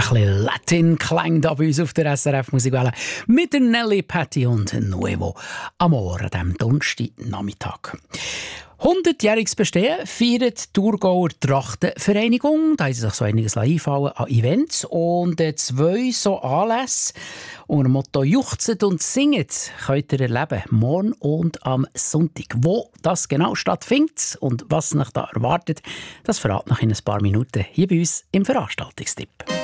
bisschen Latin-Klang da bei uns auf der SRF-Musikwelle mit der Nelly, Patti und Nuevo Amor an diesem Donnerstagnachmittag. 100-jähriges Bestehen feiert die Thurgauer Trachtenvereinigung. Da haben sie sich so einiges einfallen an Events. Und 2 so Anlässe unter dem Motto «Juchzet und singet» könnt ihr erleben. Morgen und am Sonntag. Wo das genau stattfindet und was euch da erwartet, das verrate ich in ein paar Minuten hier bei uns im Veranstaltungstipp.